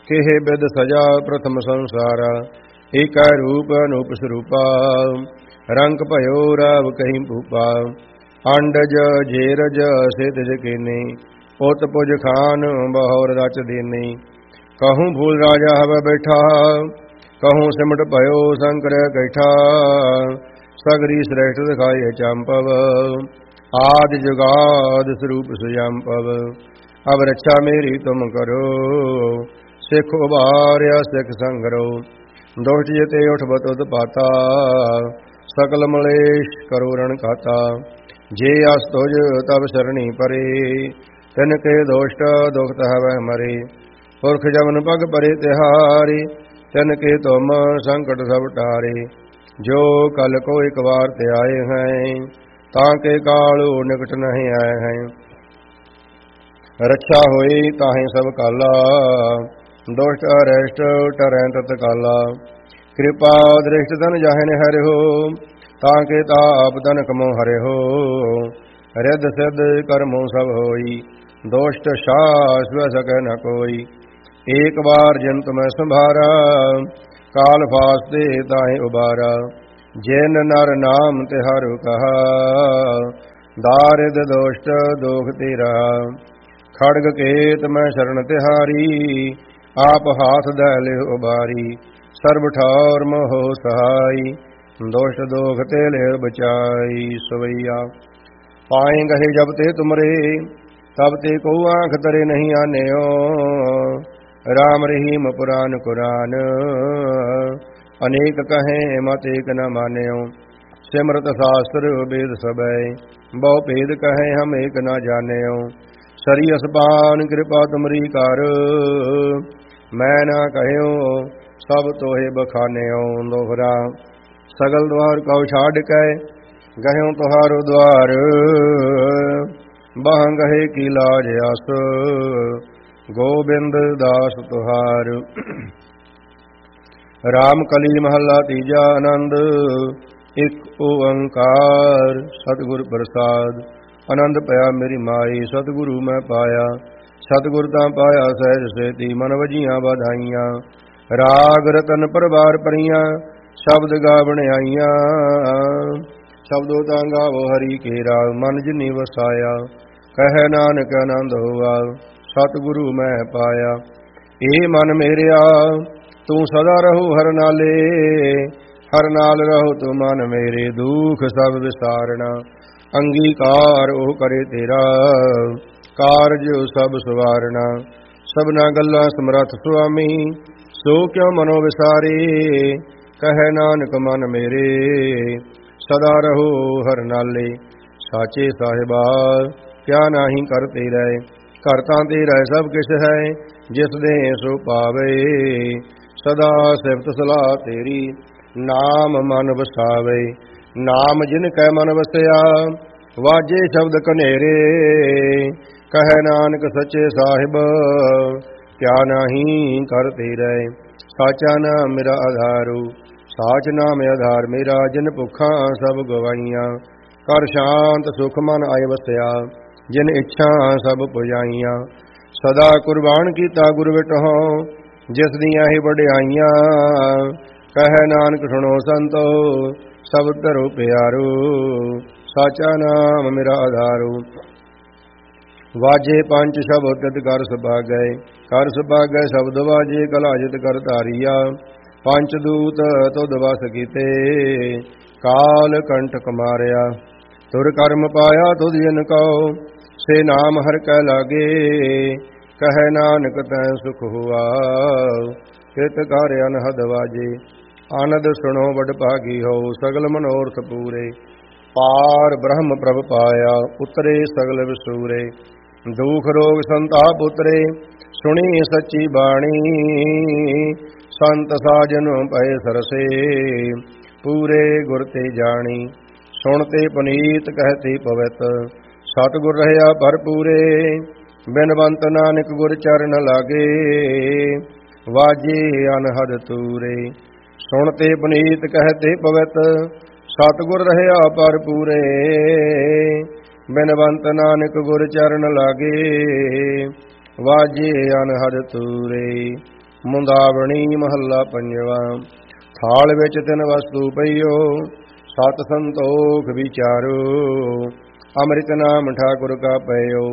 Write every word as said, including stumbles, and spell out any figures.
ਕਿਹੇ ਬਿਦ ਸਜਾ ਪ੍ਰਥਮ ਸੰਸਾਰਾ, ਏਕੈ ਰੂਪ ਅਨੂਪ ਸਰੂਪਾ, ਰੰਗ ਭਇਓ ਰਾਵ ਕਹੀ ਭੂਪਾ, ਅੰਡਜ ਜੇਰਜ ਸਿਦਜ ਕੀਨੀ, ਉਤ ਪੁਜ ਖਾਨ ਬਹੁਰ ਰਚ ਦੀਨੀ, कहूँ भूल राजा हवै बैठा, कहूँ सिमट भयो शंकर कैठा, सगरी श्रेष्ठ दिखाए चंपव, आदि जुगाद स्वरूप सुजंपव, अब रक्षा मेरी तुम करो, सिख उबार्या सिख संगरो, दुष्ट जिते उठ बतुत पाता, सकल मलेश करो रण खाता, जे अस तुझ तब शरणी परे, तिनके दुष्ट दुखत हवै मरे, पुरख जमन पग परे तिहारी, तिनके तुम संकट सब टारे, जो कल को एक बार ते आए हैं, ताके कालू निकट नहीं आए हैं, रक्षा होई ताहि सब काला, दुष्ट अरेष्ट टरै तत्काला, कृपा दृष्ट धन जाहिन हरि हो, ताके ताप धन कमो हरि हो, रिद सिद्ध कर्मो सब होई, दोष्ट शास सकै न कोई, एक बार जंत मैं संभारा, काल फास्ते ताहि उबारा, जैन नर नाम तिहारु कहा, दारिद दोष्ट दोख तेरा, खड़ग केत मैं शरण तिहारी, आप हाथ दहले उबारी, सर्व ठौर मोह सहाई, दोष्ट दोख ते ले बचाई, सवैया पाए गहे जब ते तुमरे, तब ते को आँख तरे नहीं आने हो, राम रहीम पुराण कुरान, अनेक कहें मत एक न मान्यो, सिमरत शास्त्र वेद सबय, बहु भेद कहें हम एक न जान्यो, सरी असपान कृपा तुमरी कर, मैं न कहो सब तोहे बखान्यो, दोहरा सगल द्वार कौ छाड़ कै, गह्यो तुहारो द्वार, बह गहे की लाज आस, गोबिंद दास तुहार। राम कली महला तीजा आनंद, एक ओंकार सतगुर प्रसाद, आनंद पया मेरी माई सतगुरु मैं पाया, सतगुर तां पाया सहज सेती, मन वजियां बधाइयां, राग रतन परवार परियां, शब्द गावण आईयां, शब्दो तां गावो हरि केरा, मन जिनी वसाया, कह नानक आनंद होआ, सतगुरु मैं पाया। ए मन मेरिया तू सदा रहो हर नाले, हर नाल रहो तू मन मेरे, दुख सब विसारना, अंगीकार ओ करे तेरा, कारज सब सुवारना, सबना गल्ला समरथ सुआमी, सो क्यों मनो विसारे, कह नानक मन मेरे, सदा रहो हर नाले, साचे साहिबा क्या नाही करते रहे, करता तेरा सब किस है, जिस दे सो पावे, सदा सिफत सलाह तेरी, नाम मन वसावे, नाम जिन कै मन वसया, वाजे शब्द कनेरे, कह नानक सच्चे साहिब क्या नाही करते रहे, साचा नाम मेरा आधारू, साच नाम आधार मेरा, जिन भुखा सब गवाइयां, कर शांत सुख मन आय वसया, जिन इच्छा सब पुजाइयां, सदा कुर्बान कीता गुर विटहो, जिस दियां ही वड्याइयां, कह नानक सुनो संतो, सब धरो प्यारो, साचा नाम मेरा आधारो, वाजे पंच शब्द तित कर सुभागै, कर सुभागै शब्द वाजे, कलाजित कर धारिया, पंच दूत तुध वस कीते, काल कंटक मारिया, तुर कर्म पाया तुध जिन कहो, से नाम हर कै लागे, कह नानक तै सुख हुआ, कित कर अनहद वाजे, आनंद सुनो बड़ भागी हो, सगल मनोरथ पूरे, पार ब्रह्म प्रभ पाया, उतरे सगल विसूरे, दुख रोग संताप उतरे, सुनी सच्ची बाणी, संत साजन पए सरसे, पूरे गुर ते जानी, सुनते पुनीत कहते पवित, सतगुर रहया भरपूरे, बिनवंत नानक गुर चरण लागे, वाजे अनहद तूरे, सुनते पुनीत कहते पवित, सतगुर रहया भरपूरे, बिनवंत नानक गुर चरण लागे, वाजे अनहद तूरे, ਮੁੰਦਾਵਣੀ ਮਹੱਲਾ ਪੰਜਵਾ। ਥਾਲ ਵਿੱਚ ਤਿੰਨ ਵਸਤੂ ਪਈਓ, ਸਤ ਸੰਤੋਖ ਵਿਚਾਰੋ, ਅੰਮ੍ਰਿਤ ਨਾਮ ਠਾਕੁਰ ਕਾ ਪਇਓ,